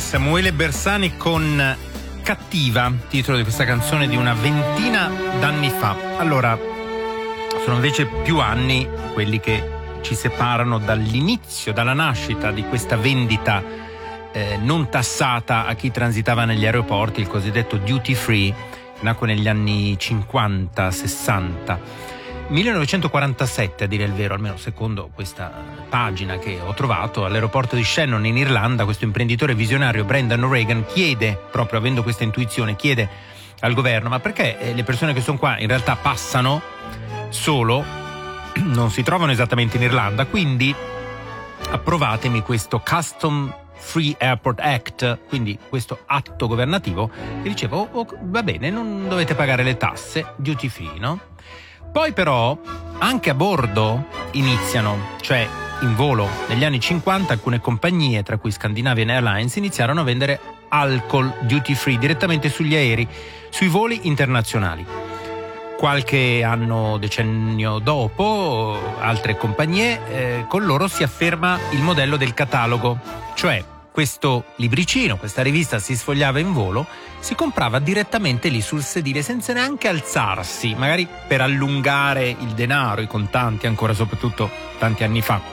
Samuele Bersani con Cattiva, titolo di questa canzone di una ventina d'anni fa. Allora, sono invece più anni quelli che ci separano dall'inizio, dalla nascita di questa vendita non tassata a chi transitava negli aeroporti, il cosiddetto duty free, che nacque negli anni 50-60. 1947 a dire il vero, almeno secondo questa pagina che ho trovato, all'aeroporto di Shannon in Irlanda questo imprenditore visionario Brendan O'Regan chiede, proprio avendo questa intuizione, chiede al governo: ma perché le persone che sono qua in realtà passano solo, non si trovano esattamente in Irlanda, quindi approvatemi questo Custom Free Airport Act, quindi questo atto governativo che diceva va bene, non dovete pagare le tasse, duty free, no? Poi però anche a bordo iniziano, cioè in volo negli anni 50 alcune compagnie, tra cui Scandinavian Airlines, iniziarono a vendere alcol duty free direttamente sugli aerei, sui voli internazionali. Qualche anno, decennio dopo, altre compagnie, con loro si afferma il modello del catalogo, cioè questo libricino, questa rivista si sfogliava in volo, si comprava direttamente lì sul sedile senza neanche alzarsi, magari per allungare il denaro, i contanti, ancora soprattutto tanti anni fa.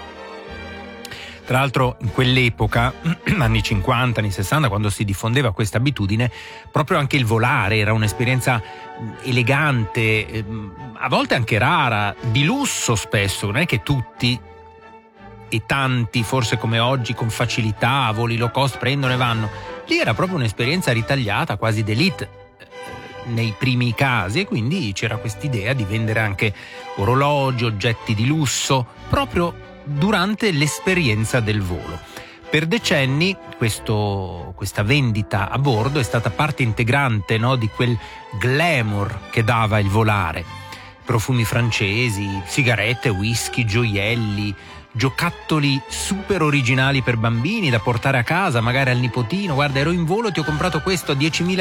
Tra l'altro in quell'epoca, anni 50, anni 60, quando si diffondeva questa abitudine, proprio anche il volare era un'esperienza elegante, a volte anche rara, di lusso spesso, non è che tutti e tanti, forse come oggi, con facilità, voli low cost prendono e vanno. Lì era proprio un'esperienza ritagliata, quasi d'élite nei primi casi, e quindi c'era quest'idea di vendere anche orologi, oggetti di lusso, proprio durante l'esperienza del volo. Per decenni questa vendita a bordo è stata parte integrante, no, di quel glamour che dava il volare. Profumi francesi, sigarette, whisky, gioielli, giocattoli super originali per bambini da portare a casa, magari al nipotino. Guarda, ero in volo, ti ho comprato questo a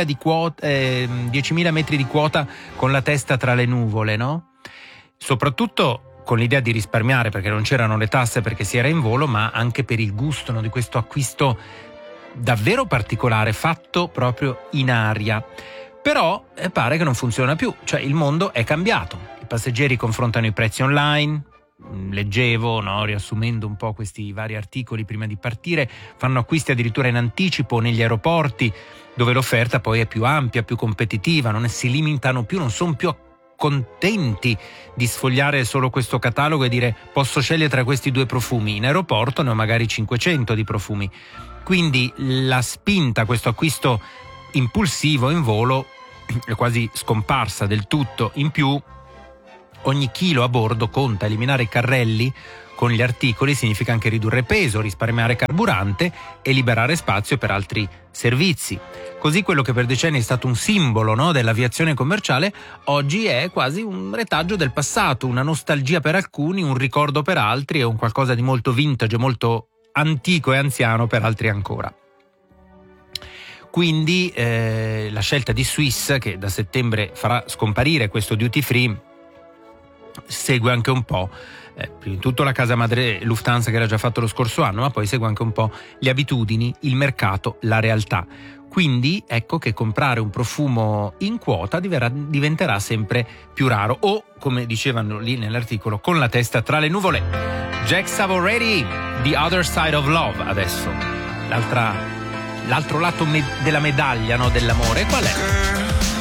10.000 metri di quota con la testa tra le nuvole, no? Soprattutto con l'idea di risparmiare, perché non c'erano le tasse, perché si era in volo, ma anche per il gusto, no, di questo acquisto davvero particolare, fatto proprio in aria. Però pare che non funziona più, cioè il mondo è cambiato. I passeggeri confrontano i prezzi online. Leggevo, no, riassumendo un po' questi vari articoli prima di partire, fanno acquisti addirittura in anticipo negli aeroporti, dove l'offerta poi è più ampia, più competitiva, non si limitano più, non sono più contenti di sfogliare solo questo catalogo e dire posso scegliere tra questi due profumi. In aeroporto ne ho magari 500 di profumi, quindi la spinta a questo acquisto impulsivo in volo è quasi scomparsa del tutto. In più ogni chilo a bordo conta. Eliminare i carrelli con gli articoli significa anche ridurre peso, risparmiare carburante e liberare spazio per altri servizi. Così quello che per decenni è stato un simbolo, no, dell'aviazione commerciale, oggi è quasi un retaggio del passato, una nostalgia per alcuni, un ricordo per altri e un qualcosa di molto vintage, molto antico e anziano per altri ancora. Quindi la scelta di Swiss, che da settembre farà scomparire questo duty free, segue anche un po' prima di tutto la casa madre Lufthansa, che era già fatto lo scorso anno, ma poi segue anche un po' le abitudini, il mercato, la realtà. Quindi ecco che comprare un profumo in quota diventerà sempre più raro, o, come dicevano lì nell'articolo, con la testa tra le nuvole. Jack Savoretti, The Other Side of Love, adesso l'altro lato della medaglia, no, dell'amore. Qual è?